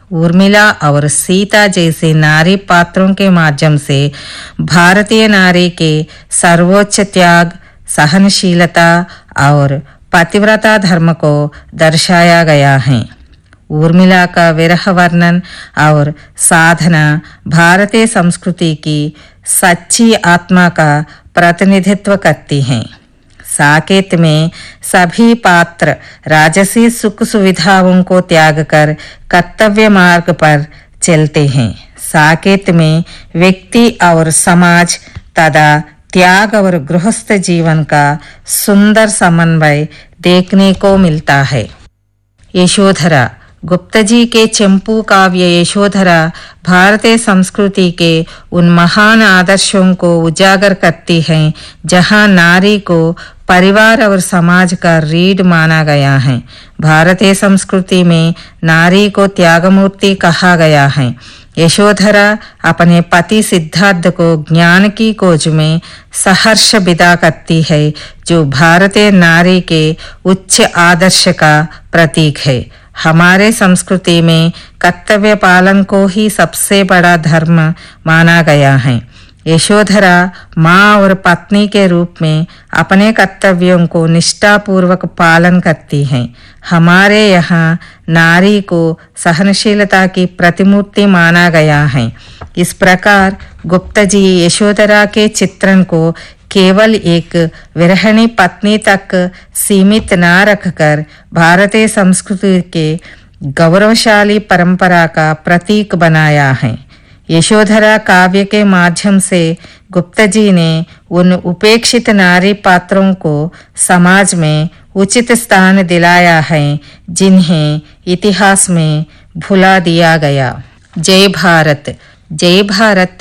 उर्मिला और सीता जैसे नारी पात्रों के माध्यम से भारतीय नारी के सर्वोच्च त्याग, सहनशीलता और पतिव्रता धर्म को दर्शाया गया है। उर्मिला का विरह वर्णन और साधना भारतीय संस्कृति की सच्ची आत्मा का प्रतिनिधित्व करती हैं। साकेत में सभी पात्र राजसी सुख सुविधाओं को त्याग कर कर्तव्य मार्ग पर चलते हैं। साकेत में व्यक्ति और समाज तथा त्याग और गृहस्थ जीवन का सुंदर समन्वय देखने को मिलता है। यशोधरा गुप्ता जी के चंपू काव्य यशोधरा भारतीय संस्कृति के उन महान आदर्शों को उजागर करती हैं जहां नारी को परिवार और समाज का रीढ़ माना गया है। भारतीय संस्कृति में नारी को त्यागमूर्ति कहा गया है। यशोधरा अपने पति सिद्धार्थ को ज्ञान की खोज में सहर्ष विदा करती है, जो भारतीय नारी के उच्च आदर्श का प्रतीक है। हमारे संस्कृति में कर्तव्य पालन को ही सबसे बड़ा धर्म माना गया है। यशोधरा माँ और पत्नी के रूप में अपने कर्तव्यों को निष्ठापूर्वक पालन करती हैं। हमारे यहाँ नारी को सहनशीलता की प्रतिमूर्ति माना गया है। इस प्रकार गुप्ता जी यशोधरा के चित्रण को केवल एक विरहिणी पत्नी तक सीमित न रखकर भारतीय संस्कृति के गौरवशाली परंपरा का प्रतीक बनाया है। यशोधरा काव्य के माध्यम से गुप्ता जी ने उन उपेक्षित नारी पात्रों को समाज में उचित स्थान दिलाया है, जिन्हें इतिहास में भुला दिया गया। जय भारत। जय भारत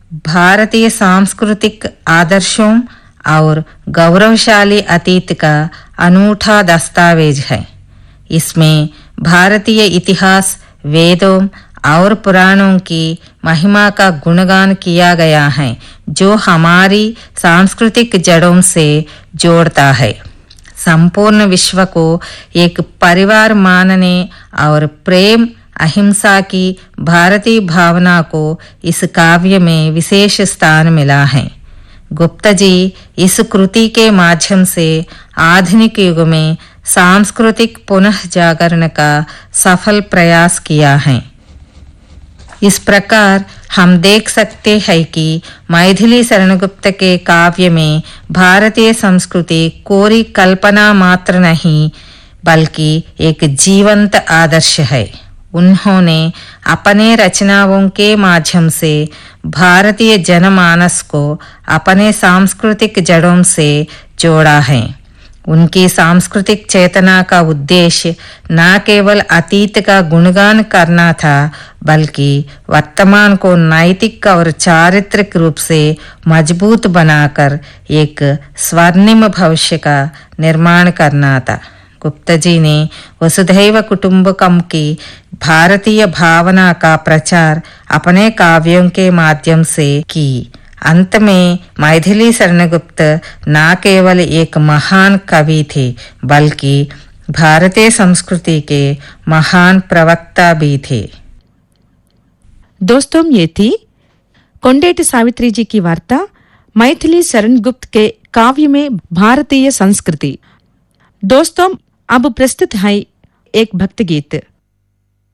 भारतीय सांस्कृतिक आदर्शों और गौरवशाली अतीत का अनूठा दस्तावेज है। इसमें भारतीय इतिहास, वेदों और पुराणों की महिमा का गुणगान किया गया है, जो हमारी सांस्कृतिक जड़ों से जोड़ता है। संपूर्ण विश्व को एक परिवार मानने और प्रेम अहिंसा की भारतीय भावना को इस काव्य में विशेष स्थान मिला है। गुप्ता जी इस कृति के माध्यम से आधुनिक युग में सांस्कृतिक पुनः जागरण का सफल प्रयास किया है। इस प्रकार हम देख सकते हैं कि मैथिली शरण गुप्त के काव्य में भारतीय संस्कृति कोरी कल्पना मात्र नहीं, बल्कि एक जीवंत आदर्श है। उन्होंने अपने रचनाओं के माध्यम से भारतीय जनमानस को अपने सांस्कृतिक जड़ों से जोड़ा है। उनकी सांस्कृतिक चेतना का उद्देश्य न केवल अतीत का गुणगान करना था, बल्कि वर्तमान को नैतिक और चारित्रिक रूप से मजबूत बनाकर एक स्वर्णिम भविष्य का निर्माण करना था। गुप्ता जी ने वसुधैव कुटुंबकम की भारतीय भावना का प्रचार अपने काव्यों के माध्यम से की। अंत में मैथिली शरण गुप्त न केवल एक महान कवि थे, बल्कि भारतीय संस्कृति के महान प्रवक्ता भी थे। दोस्तों, ये थी कोंडेटी सावित्री जी की वार्ता मैथिली शरण गुप्त के काव्य में भारतीय संस्कृति। दोस्तों, अब प्रस्तुत है एक भक्ति गीत।